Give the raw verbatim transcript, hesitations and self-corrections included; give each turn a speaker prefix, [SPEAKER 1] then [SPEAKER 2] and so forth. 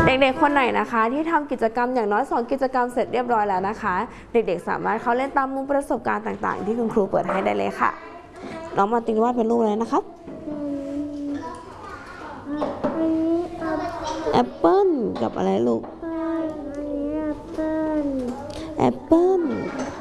[SPEAKER 1] เด็กๆคนไหนนะคะที่ทำกิจกรรมอย่างน้อยสองกิจกรรมเสร็จเรียบร้อยแล้วนะคะเด็กๆสามารถเข้าเล่นตามมุมประสบการณ์ต่างๆที่คุณครูเปิดให้ได้เลยค่ะน้องมาตินวาดเป็นรูปอะไรนะครับแอปเปิ้ลกับอะไรลูกแอปเปิ้ล